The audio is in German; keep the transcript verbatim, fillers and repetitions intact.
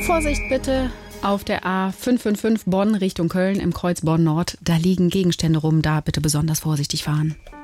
Vorsicht bitte auf der A fünf fünf fünf Bonn Richtung Köln im Kreuz Bonn Nord. Da liegen Gegenstände rum, da bitte besonders vorsichtig fahren.